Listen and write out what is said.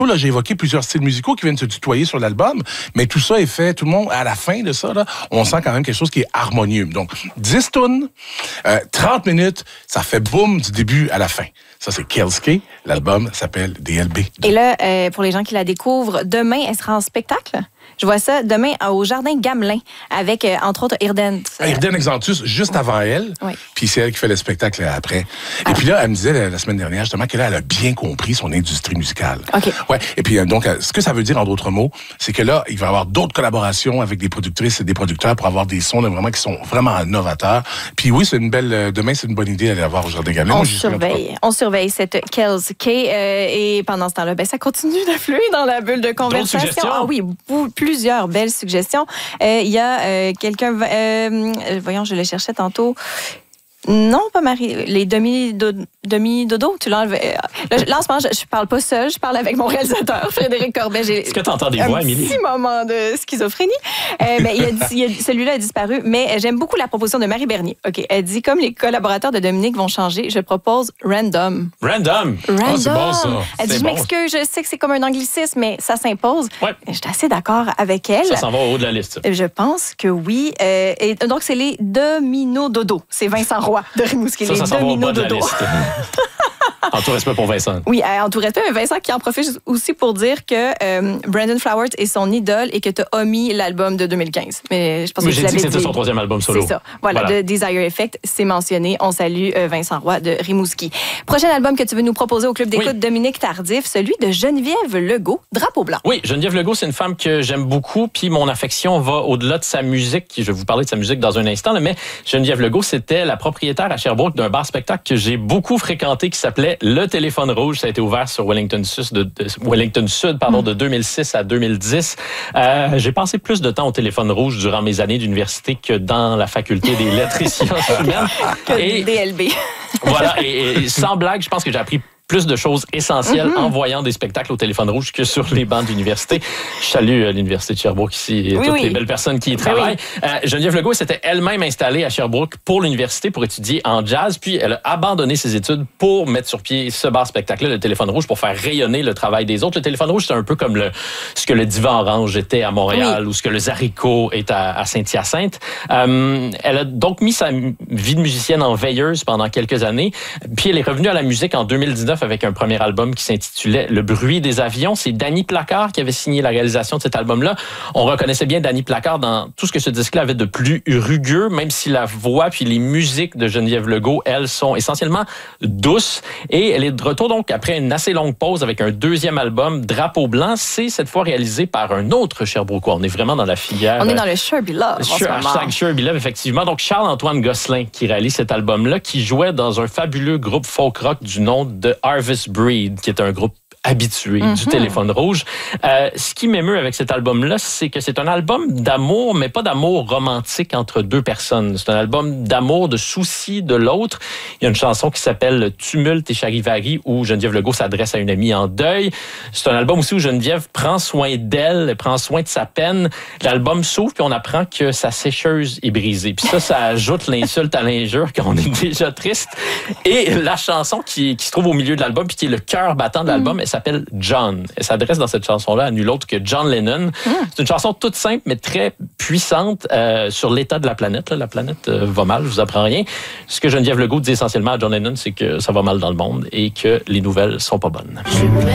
Là, j'ai évoqué plusieurs styles musicaux qui viennent se tutoyer sur l'album, mais tout ça est fait, tout le monde, à la fin de ça, là, on sent quand même quelque chose qui est harmonieux. Donc, 10 tunes, 30 minutes, ça fait boum du début à la fin. Ça, c'est Kelske. L'album s'appelle DLB. Et là, pour les gens qui la découvrent, demain, elle sera en spectacle. Je vois ça demain au Jardin Gamelin avec, entre autres, Irden. Irden Exantus, juste avant elle. Oui. Puis c'est elle qui fait le spectacle après. Et puis là, elle me disait la semaine dernière, justement, qu'elle a bien compris son industrie musicale. OK. Ouais. Et puis, donc, ce que ça veut dire, en d'autres mots, c'est que là, il va y avoir d'autres collaborations avec des productrices et des producteurs pour avoir des sons là, vraiment qui sont vraiment novateurs. Puis oui, c'est une belle... demain, c'est une bonne idée d'aller la voir au Jardin Gamelin. On surveille cette Kelske. Et pendant ce temps-là, ça continue d'affluer dans la bulle de conversation. D'autres suggestions? Ah oui, plusieurs belles suggestions. Il y a quelqu'un... voyons, je le cherchais tantôt. Non, pas Marie. Les demi-dodo, tu l'as enlevé. Là, en ce moment, je parle pas seule, je parle avec mon réalisateur, Frédéric Corbet. Est-ce que tu entends des voix, Émilie? Un petit moment de schizophrénie. Celui-là a disparu, mais j'aime beaucoup la proposition de Marie Bernier. OK, elle dit, comme les collaborateurs de Dominique vont changer, je propose Random. Random! Oh, c'est bon, ça. Elle dit, je m'excuse, je sais que c'est comme un anglicisme, mais ça s'impose. Ouais. Je suis assez d'accord avec elle. Ça s'en va au haut de la liste. Je pense que oui. Et donc, c'est les Domino-Dodo. C'est Vincent Roy de Rimouski. Ça s'en va au bas de la Domino-Dodo. liste. En tout respect pour Vincent. Oui, en tout respect, mais Vincent qui en profite aussi pour dire que Brandon Flowers est son idole et que tu as omis l'album de 2015. Mais je pense que j'ai dit que c'était son troisième album solo. C'est ça. Voilà, The Desire Effect, c'est mentionné. On salue Vincent Roy de Rimouski. Prochain album que tu veux nous proposer au Club d'écoute, Dominique Tardif, celui de Geneviève Legault, Drapeau blanc. Oui, Geneviève Legault, c'est une femme que j'aime beaucoup, puis mon affection va au-delà de sa musique. Je vais vous parler de sa musique dans un instant, mais Geneviève Legault, c'était la propriétaire à Sherbrooke d'un bar-spectacle que j'ai beaucoup fréquenté qui s'appelait Le Téléphone Rouge. Ça a été ouvert sur Wellington Sud, de 2006 à 2010. J'ai passé plus de temps au Téléphone Rouge durant mes années d'université que dans la faculté des lettres et sciences humaines. Que DLB. Voilà, et sans blague, je pense que j'ai appris plus de choses essentielles en voyant des spectacles au Téléphone Rouge que sur les bancs d'université. Je salue l'Université de Sherbrooke ici et toutes les belles personnes qui y travaillent. Geneviève Legault s'était elle-même installée à Sherbrooke pour l'université pour étudier en jazz, puis elle a abandonné ses études pour mettre sur pied ce bar-spectacle-là, le Téléphone Rouge, pour faire rayonner le travail des autres. Le Téléphone Rouge, c'est un peu comme ce que le Divan Orange était à Montréal ou ce que le Zaricot est à Saint-Hyacinthe. Elle a donc mis sa vie de musicienne en veilleuse pendant quelques années, puis elle est revenue à la musique en 2019 avec un premier album qui s'intitulait Le bruit des avions. C'est Danny Placard qui avait signé la réalisation de cet album-là. On reconnaissait bien Danny Placard dans tout ce que ce disque-là avait de plus rugueux, même si la voix puis les musiques de Geneviève Legault, elles, sont essentiellement douces. Et elle est de retour donc après une assez longue pause avec un deuxième album, Drapeau blanc. C'est cette fois réalisé par un autre Sherbrookeois. On est vraiment dans la filière... On est dans le Sherby Love. Hashtag Sherby Love, effectivement. Donc Charles-Antoine Gosselin qui réalise cet album-là, qui jouait dans un fabuleux groupe folk rock du nom de Harvest Breed, qui est un groupe habitué du Téléphone Rouge. Ce qui m'émeut avec cet album-là, c'est que c'est un album d'amour, mais pas d'amour romantique entre deux personnes. C'est un album d'amour, de souci de l'autre. Il y a une chanson qui s'appelle Tumulte et Charivari, où Geneviève Legault s'adresse à une amie en deuil. C'est un album aussi où Geneviève prend soin d'elle, prend soin de sa peine. L'album s'ouvre, puis on apprend que sa sécheuse est brisée. Puis ça ajoute l'insulte à l'injure, qu'on est déjà triste. Et la chanson qui se trouve au milieu de l'album, puis qui est le cœur battant de l'album, elle s'appelle John. Elle s'adresse dans cette chanson-là à nul autre que John Lennon. C'est une chanson toute simple, mais très puissante sur l'état de la planète. Là, la planète va mal, je vous apprends rien. Ce que Geneviève Legault dit essentiellement à John Lennon, c'est que ça va mal dans le monde et que les nouvelles sont pas bonnes.